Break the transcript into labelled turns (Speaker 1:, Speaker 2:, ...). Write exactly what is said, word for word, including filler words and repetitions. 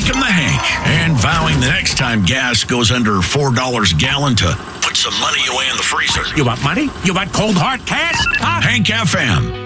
Speaker 1: Asking the Hank, and vowing the next time gas goes under four dollars a gallon to put some money away in the freezer.
Speaker 2: You want money? You want cold hard cash? Huh?
Speaker 1: Hank F M.